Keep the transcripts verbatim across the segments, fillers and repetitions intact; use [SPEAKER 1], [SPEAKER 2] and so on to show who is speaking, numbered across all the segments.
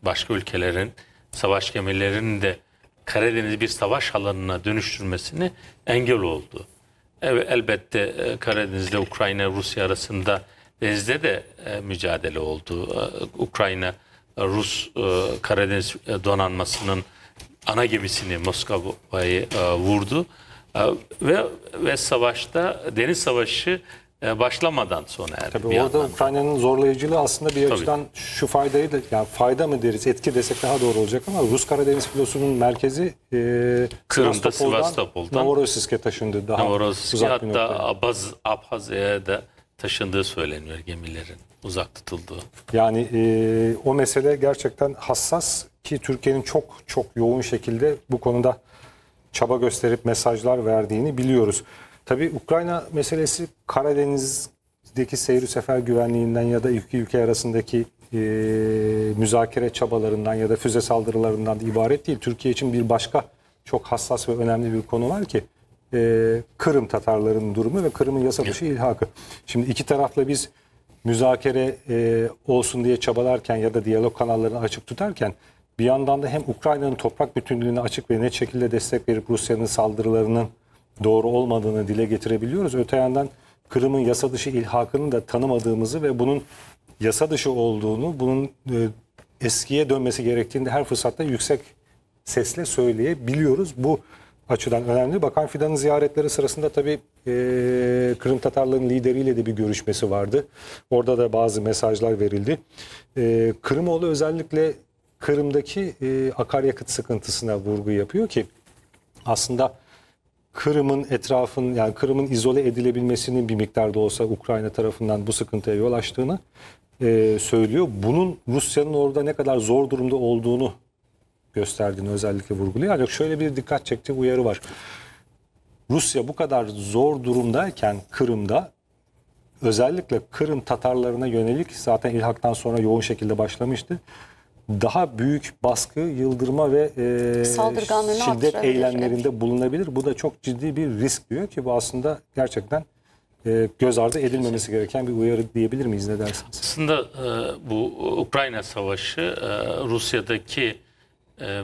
[SPEAKER 1] başka ülkelerin savaş gemilerinin de Karadeniz'i bir savaş alanına dönüştürmesini engel oldu. Evet, elbette e, Karadeniz'de Ukrayna Rusya arasında denizde de e, mücadele oldu. E, Ukrayna e, Rus e, Karadeniz e, donanmasının ana gemisini Moskova'yı e, vurdu. E, ve ve savaşta deniz savaşı e, başlamadan sona erdi.
[SPEAKER 2] Tabii orada Ukrayna'nın zorlayıcılığı aslında bir
[SPEAKER 1] Tabii.
[SPEAKER 2] açıdan şu faydayı da, yani fayda mı deriz, etki desek daha doğru olacak ama Rus Karadeniz filosunun merkezi e,
[SPEAKER 1] Kırım'da,
[SPEAKER 2] Sivastopol'dan,
[SPEAKER 1] Sivastopol'dan
[SPEAKER 2] Novorossiysk'e taşındı. Daha
[SPEAKER 1] Novorossiysk,
[SPEAKER 2] uzak bir
[SPEAKER 1] hatta
[SPEAKER 2] noktaya.
[SPEAKER 1] Abaz, Abhazya'ya da taşındığı söyleniyor gemilerin uzak tutulduğu.
[SPEAKER 2] Yani e, o mesele gerçekten hassas ki Türkiye'nin çok çok yoğun şekilde bu konuda çaba gösterip mesajlar verdiğini biliyoruz. Tabii Ukrayna meselesi Karadeniz'deki seyir sefer güvenliğinden ya da iki ülke arasındaki e, müzakere çabalarından ya da füze saldırılarından da ibaret değil. Türkiye için bir başka çok hassas ve önemli bir konu var ki e, Kırım Tatarlarının durumu ve Kırım'ın yasa dışı ilhakı. Şimdi iki tarafla biz müzakere e, olsun diye çabalarken ya da diyalog kanallarını açık tutarken bir yandan da hem Ukrayna'nın toprak bütünlüğüne açık ve net şekilde destek verip Rusya'nın saldırılarının doğru olmadığını dile getirebiliyoruz. Öte yandan Kırım'ın yasa dışı ilhakını da tanımadığımızı ve bunun yasa dışı olduğunu, bunun e, eskiye dönmesi gerektiğini de her fırsatta yüksek sesle söyleyebiliyoruz. Bu açıdan önemli. Bakan Fidan'ın ziyaretleri sırasında tabii e, Kırım Tatarlarının lideriyle de bir görüşmesi vardı. Orada da bazı mesajlar verildi. E, Kırımoğlu özellikle Kırım'daki e, akaryakıt sıkıntısına vurgu yapıyor ki aslında Kırım'ın etrafın yani Kırım'ın izole edilebilmesinin bir miktarda olsa Ukrayna tarafından bu sıkıntıya yol açtığını e, söylüyor. Bunun Rusya'nın orada ne kadar zor durumda olduğunu gösterdiğini özellikle vurguluyor. Ancak şöyle bir dikkat çektiği uyarı var. Rusya bu kadar zor durumdayken Kırım'da özellikle Kırım Tatarlarına yönelik zaten ilhaktan sonra yoğun şekilde başlamıştı. Daha büyük baskı, yıldırma ve e, şiddet eylemlerinde evet. bulunabilir. Bu da çok ciddi bir risk diyor ki bu aslında gerçekten e, göz ardı edilmemesi gereken bir uyarı diyebilir miyiz, ne dersiniz?
[SPEAKER 1] Aslında e, bu Ukrayna Savaşı e, Rusya'daki e,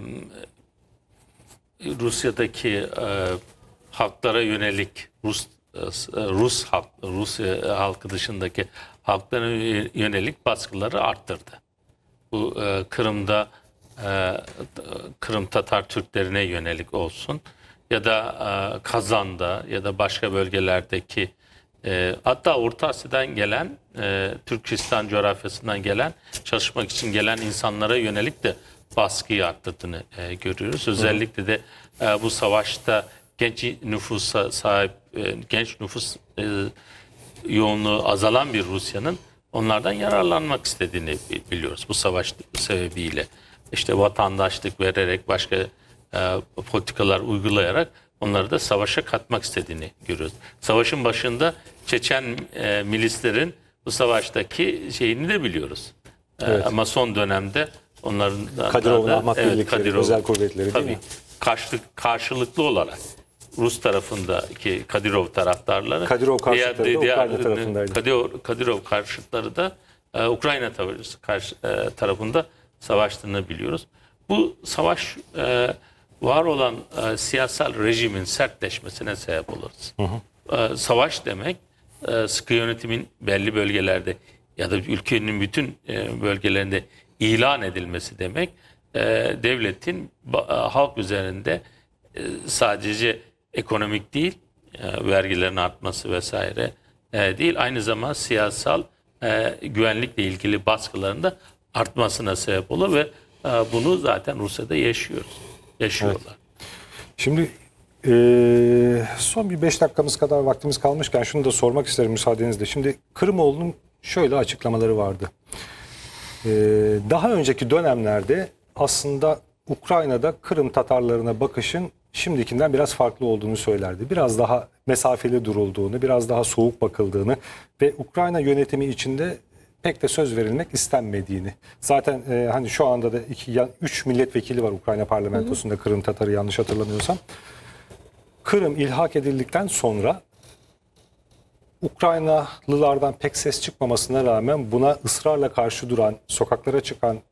[SPEAKER 1] Rusya'daki e, halklara yönelik Rus e, Rus halk Rusya halkı dışındaki halklara yönelik baskıları arttırdı. Bu e, Kırım'da e, Kırım Tatar Türklerine yönelik olsun ya da e, Kazan'da ya da başka bölgelerdeki e, hatta Orta Asya'dan gelen e, Türkistan coğrafyasından gelen çalışmak için gelen insanlara yönelik de baskıyı arttırdığını e, görüyoruz. Özellikle de e, bu savaşta genç nüfusa sahip e, genç nüfus e, yoğunluğu azalan bir Rusya'nın onlardan yararlanmak istediğini biliyoruz bu savaş sebebiyle. İşte vatandaşlık vererek başka e, politikalar uygulayarak onları da savaşa katmak istediğini görüyoruz. Savaşın başında Çeçen e, milislerin bu savaştaki şeyini de biliyoruz. Evet. E, ama son dönemde onların
[SPEAKER 2] Kadirov'un Ahmak
[SPEAKER 1] evet,
[SPEAKER 2] birlikleri,
[SPEAKER 1] Kadirov,
[SPEAKER 2] özel kuvvetleri
[SPEAKER 1] tabii,
[SPEAKER 2] değil mi?
[SPEAKER 1] Karşılık, karşılıklı olarak Rus tarafındaki Kadirov taraftarları,
[SPEAKER 2] Kadirov karşıtları da Ukrayna tarafındaydı.
[SPEAKER 1] Kadirov, Kadirov karşıtları da e, Ukrayna karşı, e, tarafında savaştığını biliyoruz. Bu savaş e, var olan e, siyasal rejimin sertleşmesine sebep olur. Hı hı. E, savaş demek e, sıkı yönetimin belli bölgelerde ya da ülkenin bütün e, bölgelerinde ilan edilmesi demek. E, devletin e, halk üzerinde e, sadece ekonomik değil, e, vergilerin artması vesaire e, değil, aynı zamanda siyasal e, güvenlikle ilgili baskıların da artmasına sebep olur ve e, bunu zaten Rusya'da yaşıyoruz, yaşıyorlar. Evet.
[SPEAKER 2] Şimdi e, son bir beş dakikamız kadar vaktimiz kalmışken şunu da sormak isterim müsaadenizle. Şimdi Kırımoğlu'nun şöyle açıklamaları vardı. E, daha önceki dönemlerde aslında Ukrayna'da Kırım Tatarlarına bakışın şimdikinden biraz farklı olduğunu söylerdi. Biraz daha mesafeli durulduğunu, biraz daha soğuk bakıldığını ve Ukrayna yönetimi içinde pek de söz verilmek istenmediğini. Zaten e, hani şu anda da iki, üç milletvekili var Ukrayna parlamentosunda, Kırım Tatarı yanlış hatırlamıyorsam. Kırım ilhak edildikten sonra Ukraynalılardan pek ses çıkmamasına rağmen buna ısrarla karşı duran, sokaklara çıkan